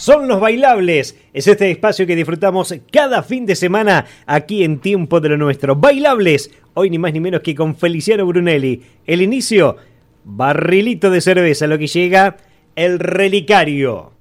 son los bailables. Es este espacio que disfrutamos cada fin de semana aquí en Tiempo de lo Nuestro. Bailables, hoy ni más ni menos que con Feliciano Brunelli. El inicio, barrilito de cerveza, lo que llega, el relicario.